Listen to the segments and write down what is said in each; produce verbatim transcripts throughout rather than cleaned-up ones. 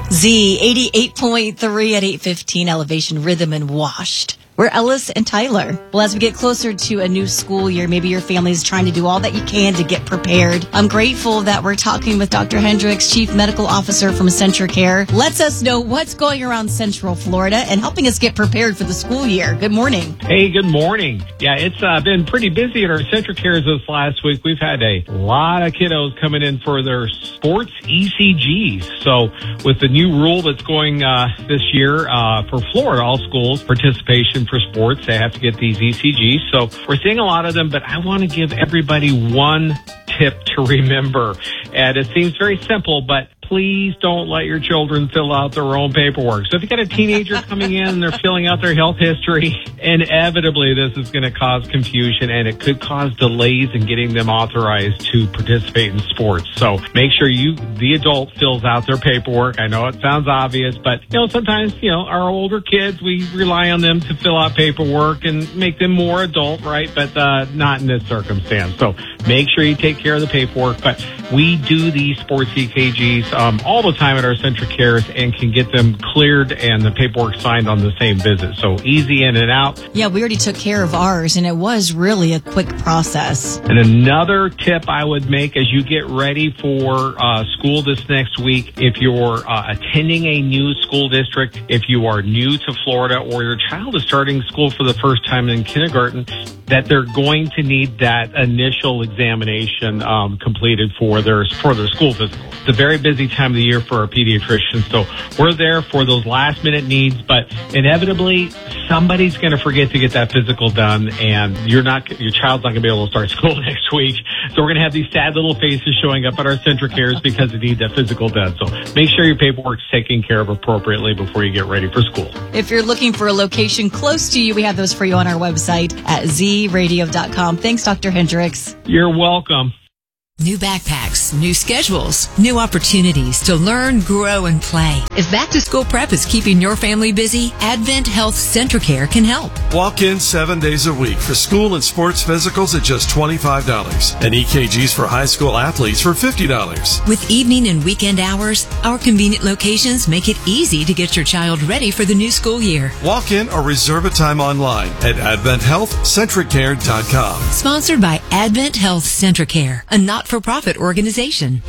Z eighty-eight point three at eight fifteen, Elevation Rhythm and Washed. We're Ellis and Tyler. Well, as we get closer to a new school year, maybe your family is trying to do all that you can to get prepared. I'm grateful that we're talking with Doctor Hendricks, Chief Medical Officer from CentraCare. Lets us know what's going around Central Florida and helping us get prepared for the school year. Good morning. Hey, good morning. Yeah, it's uh, been pretty busy at our CentraCares this last week. We've had a lot of kiddos coming in for their sports E C Gs. So with the new rule that's going uh, this year uh, for Florida, all schools, participation for sports, they have to get these E C Gs. So we're seeing a lot of them, but I want to give everybody one tip to remember. And it seems very simple, but please don't let your children fill out their own paperwork. So if you got a teenager coming in and they're filling out their health history, inevitably this is going to cause confusion and it could cause delays in getting them authorized to participate in sports. So make sure you, the adult, fills out their paperwork. I know it sounds obvious, but you know, sometimes, you know, our older kids, we rely on them to fill out paperwork and make them more adult, right? But uh, not in this circumstance. So make sure you take care of the paperwork. But we do these sports E K Gs um, all the time at our CentraCares and can get them cleared and the paperwork signed on the same visit. So easy in and out. Yeah, we already took care of ours, and it was really a quick process. And another tip I would make as you get ready for uh, school this next week, if you're uh, attending a new school district, if you are new to Florida, or your child is starting school for the first time in kindergarten, that they're going to need that initial examination um, completed for their for their school physical. It's a very busy time of the year for our pediatricians, so we're there for those last minute needs. But inevitably, somebody's going to forget to get that physical done, and you're not your child's not going to be able to start school next week. So we're going to have these sad little faces showing up at our CentraCares because they need that physical done. So make sure your paperwork's taken care of appropriately before you get ready for school. If you're looking for a location close to you, we have those for you on our website at z radio dot com. Thanks, Doctor Hendricks. You're welcome. New backpacks, new schedules, new opportunities to learn, grow, and play. If back-to-school prep is keeping your family busy, Advent Health CentraCare can help. Walk in seven days a week for school and sports physicals at just twenty-five dollars and E K Gs for high school athletes for fifty dollars. With evening and weekend hours, our convenient locations make it easy to get your child ready for the new school year. Walk in or reserve a time online at advent health centracare dot com. Sponsored by Advent Health CentraCare, a not-for-profit organization.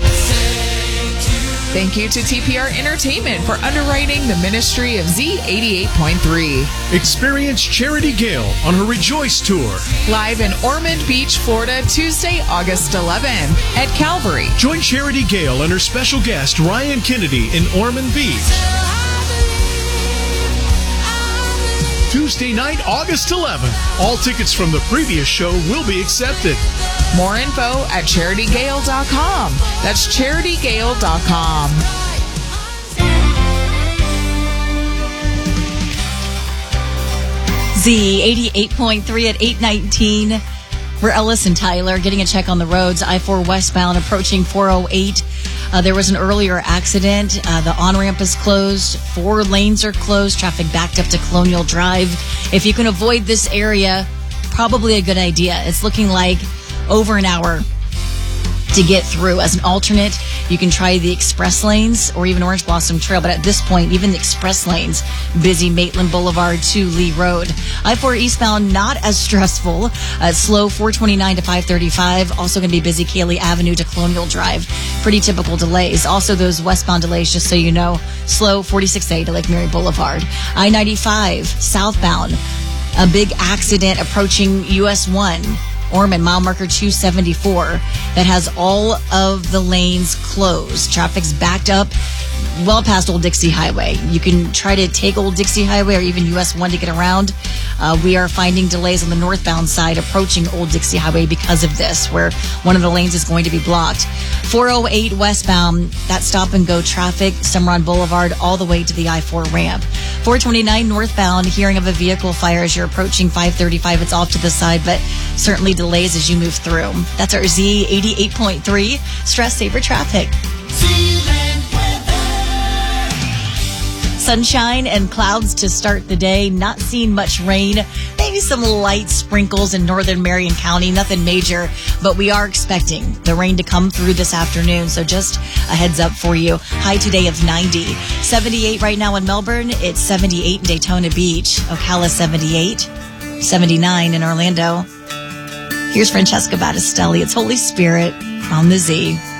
Thank you to T P R Entertainment for underwriting the ministry of Z eighty-eight point three. Experience Charity Gale on her Rejoice Tour. Live in Ormond Beach, Florida, Tuesday, August eleventh at Calvary. Join Charity Gale and her special guest, Ryan Kennedy, in Ormond Beach. Tuesday night, August eleventh. All tickets from the previous show will be accepted. More info at charity gale dot com. That's charity gale dot com. Z eighty-eight point three at eight nineteen. We're Ellis and Tyler getting a check on the roads. I four westbound approaching four oh eight. Uh, there was an earlier accident. Uh, the on-ramp is closed. Four lanes are closed. Traffic backed up to Colonial Drive. If you can avoid this area, probably a good idea. It's looking like over an hour to get through. As an alternate, you can try the express lanes or even Orange Blossom Trail. But at this point, even the express lanes, busy Maitland Boulevard to Lee Road. I four eastbound, not as stressful. Uh, slow four twenty-nine to five thirty-five. Also going to be busy Cayley Avenue to Colonial Drive. Pretty typical delays. Also those westbound delays, just so you know. Slow forty-six A to Lake Mary Boulevard. I ninety-five southbound. A big accident approaching U S one. Ormond, mile marker two seventy-four, that has all of the lanes closed. Traffic's backed up well past Old Dixie Highway. You can try to take Old Dixie Highway or even U S one to get around. Uh, we are finding delays on the northbound side approaching Old Dixie Highway because of this, where one of the lanes is going to be blocked. four oh eight westbound, that stop and go traffic, Cimarron Boulevard, all the way to the I four ramp. four twenty-nine northbound, hearing of a vehicle fire as you're approaching five thirty-five. It's off to the side, but certainly delays as you move through. That's our Z eighty-eight point three Stress Saver Traffic. Sunshine and clouds to start the day. Not seeing much rain. Maybe maybe some light sprinkles in northern Marion County, nothing major, but we are expecting the rain to come through this afternoon. So just a heads up for you. High today of ninety. seventy-eight right now in Melbourne. It's seventy-eight in Daytona Beach. Ocala seventy-eight. seventy-nine in Orlando. Here's Francesca Battistelli. It's Holy Spirit on the Z.